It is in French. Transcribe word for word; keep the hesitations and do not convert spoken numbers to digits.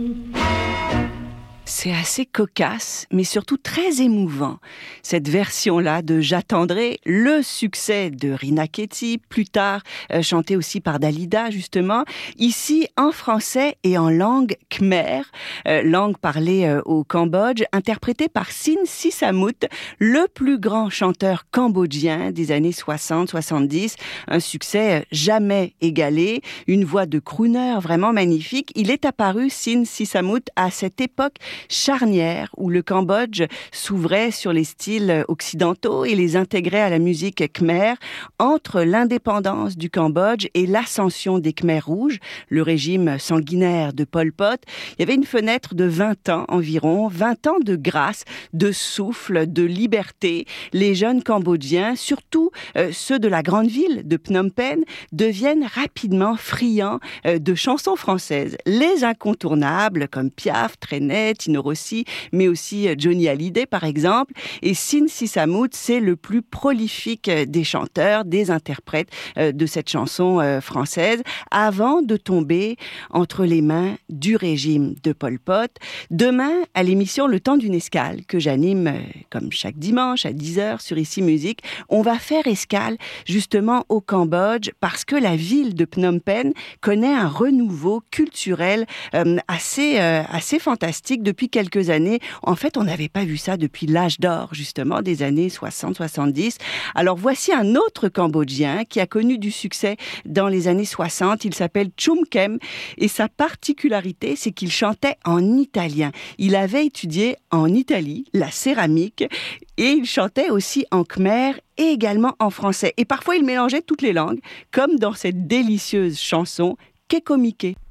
C'est assez cocasse, mais surtout très émouvant. Cette version-là de J'attendrai, le succès de Rina Ketty, plus tard euh, chanté aussi par Dalida justement, ici en français et en langue khmer, euh, langue parlée euh, au Cambodge, interprétée par Sin Sisamut, le plus grand chanteur cambodgien des années soixante soixante-dix, un succès jamais égalé, une voix de crooner vraiment magnifique. Il est apparu, Sin Sisamut, à cette époque charnière où le Cambodge s'ouvrait sur les styles occidentaux et les intégrait à la musique khmer entre l'indépendance du Cambodge et l'ascension des Khmers rouges, le régime sanguinaire de Pol Pot. Il y avait une fenêtre de vingt ans environ, vingt ans de grâce, de souffle, de liberté. Les jeunes Cambodgiens, surtout euh, ceux de la grande ville de Phnom Penh, deviennent rapidement friands euh, de chansons françaises. Les incontournables comme Piaf, Trenet, Tino Rossi, mais aussi Johnny Hallyday par exemple. Et Sin Sisamut, c'est le plus prolifique des chanteurs, des interprètes de cette chanson française, avant de tomber entre les mains du régime de Pol Pot. Demain, à l'émission Le Temps d'une escale, que j'anime comme chaque dimanche à dix heures sur Ici Musique, on va faire escale justement au Cambodge parce que la ville de Phnom Penh connaît un renouveau culturel euh, assez, euh, assez fantastique depuis quelques années. En fait, on n'avait pas vu ça depuis l'âge d'or, justement, des années soixante soixante-dix. Alors, voici un autre Cambodgien qui a connu du succès dans les années soixante. Il s'appelle Chum Kem et sa particularité, c'est qu'il chantait en italien. Il avait étudié en Italie la céramique et il chantait aussi en khmer et également en français. Et parfois, il mélangeait toutes les langues, comme dans cette délicieuse chanson Kekomike.